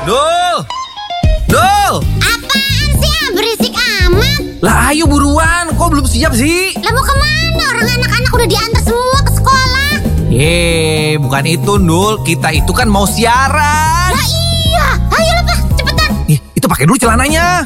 Dul! Dul! Apaan sih berisik amat? Lah ayo buruan, kok belum siap sih? Lah mau kemana? Orang anak-anak udah diantar semua ke sekolah. Bukan itu Dul, kita itu kan mau siaran. Lah iya, ayo lepas cepetan. Itu pakai dulu celananya.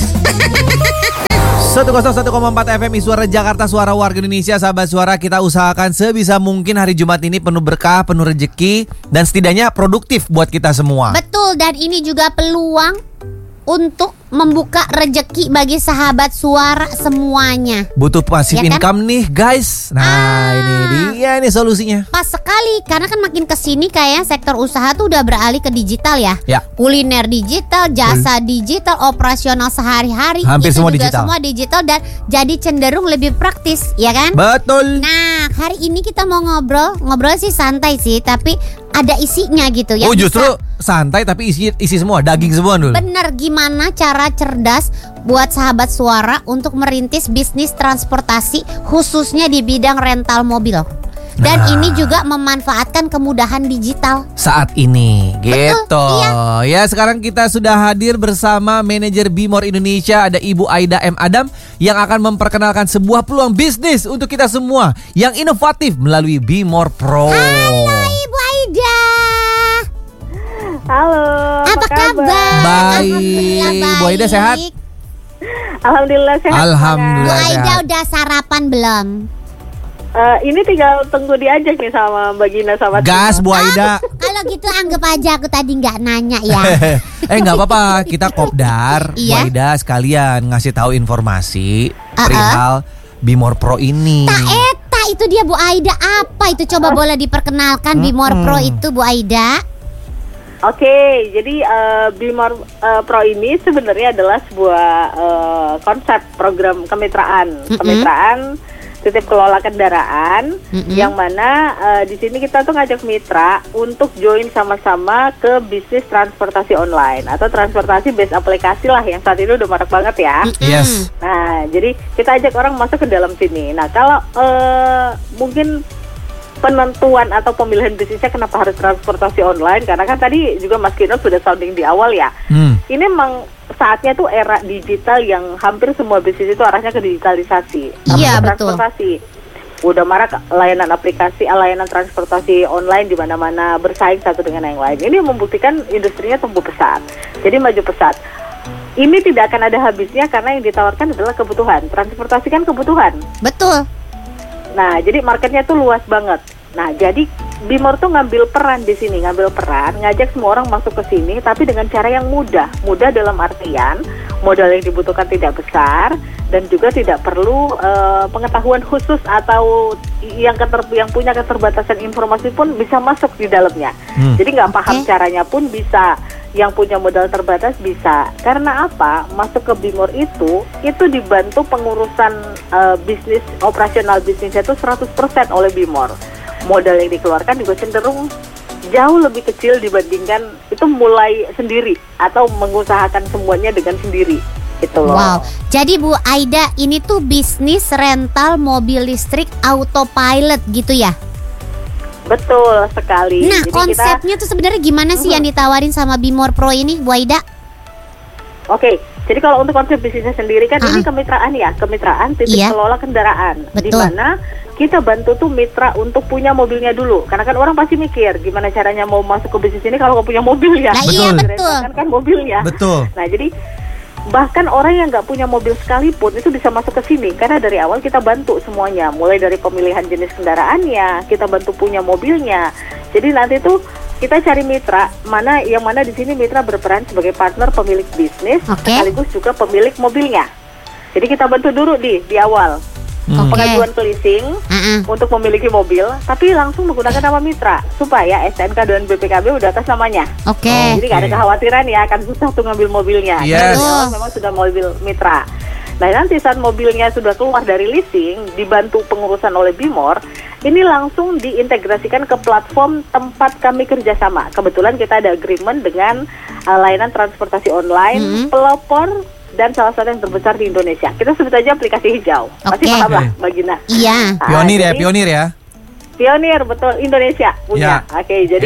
101,4 FM Suara Jakarta, suara warga Indonesia. Sahabat Suara, kita usahakan sebisa mungkin hari Jumat ini penuh berkah, penuh rezeki, dan setidaknya produktif buat kita semua. Betul, dan ini juga peluang untuk membuka rezeki bagi sahabat Suara semuanya. Butuh passive Ya kan? income nih guys. Nah ini dia nih solusinya. Pas sekali, karena kan makin kesini kayaknya sektor usaha tuh udah beralih ke digital ya. Ya. Kuliner digital, jasa digital, operasional sehari-hari Hampir itu semua juga digital. semua digital dan jadi cenderung lebih praktis, ya kan? Betul. Nah, hari ini kita mau ngobrol sih santai sih, tapi ada isinya gitu ya. Oh justru santai tapi isi semua, daging semua dulu. Bener, gimana cara cerdas buat sahabat Suara untuk merintis bisnis transportasi khususnya di bidang rental mobil. Dan ini juga memanfaatkan kemudahan digital. Saat ini gitu. iya. Ya sekarang kita sudah hadir bersama manajer Bimor Indonesia, ada Ibu Aida M. Adam, yang akan memperkenalkan sebuah peluang bisnis untuk kita semua yang inovatif melalui Bimor Pro. Halo Ibu Aida. Halo, Apa kabar? Baik. Alhamdulillah baik. Bu Aida sehat? Alhamdulillah sehat. Alhamdulillah. Bu Aida sehat. udah sarapan belum? Ini tinggal tunggu diajak nih sama Mbak Gina sama Gas Bu Aida. Kalau gitu anggap aja aku tadi nggak nanya ya. Nggak apa-apa, kita kopdar Bu Iya. Aida sekalian ngasih tahu informasi perihal Bimor Pro ini. Eta itu dia Bu Aida, apa itu coba boleh diperkenalkan Bimor Pro itu Bu Aida? Oke, jadi Bimor Pro ini sebenarnya adalah sebuah konsep program kemitraan. Kemitraan titip kelola kendaraan, yang mana di sini kita tuh ngajak mitra untuk join sama-sama ke bisnis transportasi online atau transportasi based aplikasi lah yang saat ini udah marak banget ya. Yes. Nah, jadi kita ajak orang masuk ke dalam sini. Nah, kalau mungkin penentuan atau pemilihan bisnisnya kenapa harus transportasi online, karena kan tadi juga Mas Kino sudah sounding di awal ya. Ini memang saatnya tuh era digital yang hampir semua bisnis itu arahnya ke digitalisasi. Iya, Termasuk transportasi. Udah marak layanan aplikasi, layanan transportasi online di mana-mana bersaing satu dengan yang lain. Ini membuktikan industrinya tumbuh pesat. Jadi maju pesat. Ini tidak akan ada habisnya karena yang ditawarkan adalah kebutuhan. Transportasi kan kebutuhan. Betul. Nah, jadi marketnya tuh luas banget. Nah, jadi Bimor tuh ngambil peran di sini, ngajak semua orang masuk ke sini, tapi dengan cara yang mudah. Mudah dalam artian modal yang dibutuhkan tidak besar dan juga tidak perlu pengetahuan khusus atau yang punya keterbatasan informasi pun bisa masuk di dalamnya. Jadi nggak paham caranya pun bisa. Yang punya modal terbatas bisa. Karena apa? Masuk ke Bimor itu dibantu pengurusan bisnis, operasional bisnisnya itu 100% oleh Bimor. Modal yang dikeluarkan juga cenderung jauh lebih kecil dibandingkan itu mulai sendiri atau mengusahakan semuanya dengan sendiri. Gitu loh. Wow. Jadi Bu Aida, ini tuh bisnis rental mobil listrik autopilot gitu ya? Betul sekali. Nah, Jadi konsepnya tuh sebenarnya gimana sih yang ditawarin sama Bimor Pro ini, Bu Aida? Oke, jadi kalau untuk konsep bisnisnya sendiri kan ini kemitraan ya, kemitraan titip kelola kendaraan. Di mana kita bantu tuh mitra untuk punya mobilnya dulu. Karena kan orang pasti mikir gimana caranya mau masuk ke bisnis ini kalau nggak punya mobil ya. Nah, iya betul. Kan mobilnya. Betul. Nah, jadi bahkan orang yang nggak punya mobil sekalipun itu bisa masuk ke sini karena dari awal kita bantu semuanya, mulai dari pemilihan jenis kendaraannya, kita bantu punya mobilnya. Jadi nanti tuh kita cari mitra mana di sini mitra berperan sebagai partner pemilik bisnis, sekaligus juga pemilik mobilnya. Jadi kita bantu dulu di awal pengajuan ke leasing untuk memiliki mobil, tapi langsung menggunakan nama mitra supaya STNK dan BPKB udah atas namanya. Jadi nggak ada kekhawatiran ya akan susah tuh ngambil mobilnya. Yes. Memang sudah mobil mitra. Nah, nanti saat mobilnya sudah keluar dari leasing, dibantu pengurusan oleh Bimor, ini langsung diintegrasikan ke platform tempat kami kerjasama. Kebetulan kita ada agreement dengan layanan transportasi online, pelopor dan salah satu yang terbesar di Indonesia. Kita sebut aja aplikasi hijau. Pasti paham lah, Mbak Gina. Iya. Pionir ya. Pionir, betul, Indonesia punya. Ya. Jadi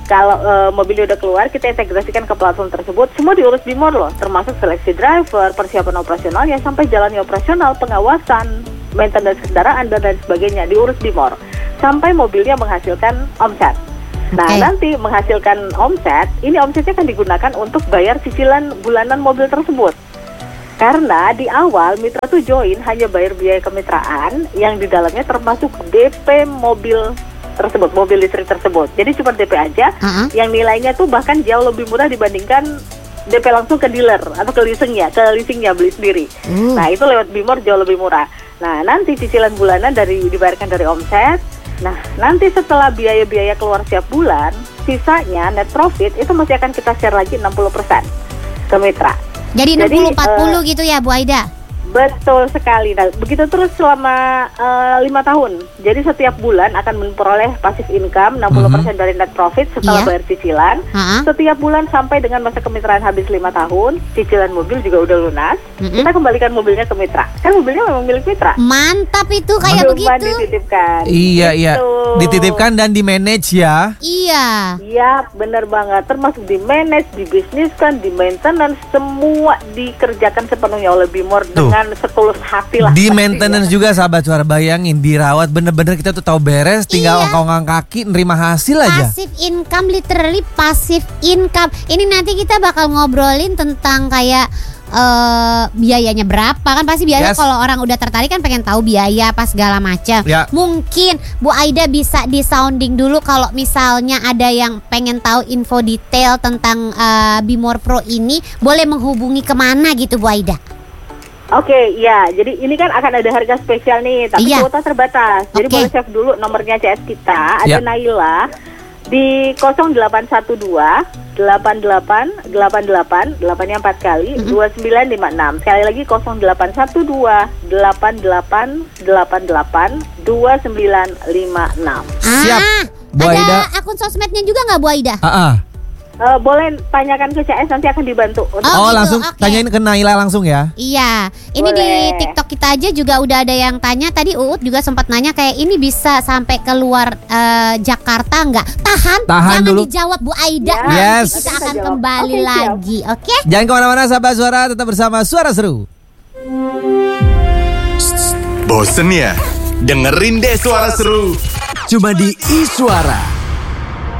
Kalau mobilnya udah keluar, kita integrasikan ke platform tersebut. Semua diurus Bimor loh, termasuk seleksi driver, persiapan operasionalnya, sampai jalannya operasional, pengawasan, maintenance kendaraan, dan lain sebagainya diurus Bimor. Sampai mobilnya menghasilkan omset. Nah, nanti menghasilkan omset, ini omsetnya akan digunakan untuk bayar cicilan bulanan mobil tersebut. Karena di awal mitra tuh join hanya bayar biaya kemitraan yang di dalamnya termasuk DP mobil tersebut, mobil listrik tersebut. Jadi cuma DP aja, yang nilainya tuh bahkan jauh lebih murah dibandingkan DP langsung ke dealer atau ke leasingnya beli sendiri. Nah, itu lewat Bimor jauh lebih murah. Nah, nanti cicilan bulanan dibayarkan dari omset. Nah, nanti setelah biaya-biaya keluar setiap bulan, sisanya net profit itu masih akan kita share lagi 60% ke mitra. Jadi 60-40 gitu ya Bu Aida? Betul sekali. Nah, begitu terus selama 5 tahun. Jadi setiap bulan akan memperoleh passive income 60% dari net profit setelah bayar cicilan. Setiap bulan sampai dengan masa kemitraan habis 5 tahun, cicilan mobil juga udah lunas. Kita kembalikan mobilnya ke mitra. Kan mobilnya memang milik mitra. Mantap itu kayak begitu. Dititipkan. Iya, gitu. iya. Dititipkan dan di manage ya. Iya. Iya, benar banget. Termasuk di manage, dibisniskan, di maintenance, semua dikerjakan sepenuhnya oleh Bimor dengan setulus hati lah. Di maintenance juga sahabat suara, bayangin dirawat bener-bener, kita tuh tahu beres, tinggal ongkang kaki nerima hasil aja. Passive income, literally passive income. Ini nanti kita bakal ngobrolin tentang kayak biayanya berapa, kan pasti biasa kalau orang udah tertarik kan pengen tahu biaya apa segala macam. Mungkin Bu Aida bisa di sounding dulu kalau misalnya ada yang pengen tahu info detail tentang Bimor Pro ini, boleh menghubungi kemana gitu Bu Aida? Oke, ya. Jadi ini kan akan ada harga spesial nih, tapi kuota terbatas. Jadi boleh save dulu nomornya CS kita. Ada Naila di 0812 88 88 8-nya 4 kali 2956. Sekali lagi 0812 88 88 2956. Siap. Bu Aida. Ada akun sosmednya juga nggak Bu Aida? Boleh tanyakan ke CS, nanti akan dibantu. Gitu, langsung tanyain ke Naila langsung ya. Iya, ini boleh. Di TikTok kita aja juga udah ada yang tanya. Tadi Uut juga sempat nanya kayak ini bisa sampai keluar Jakarta nggak? Tahan jangan dulu dijawab Bu Aida. Nanti kita akan kembali lagi. Oke? Jangan kemana-mana sahabat suara, tetap bersama Suara Seru. Bosen ya? Dengerin deh Suara Seru. Cuma di iSuara.